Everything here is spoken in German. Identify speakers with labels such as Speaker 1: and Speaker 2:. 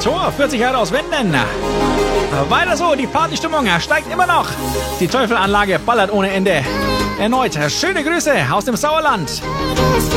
Speaker 1: Tor führt sich halt aus Wänden. Weiter so, die Partystimmung steigt immer noch. Die Teufelanlage ballert ohne Ende. Erneut schöne Grüße aus dem Sauerland.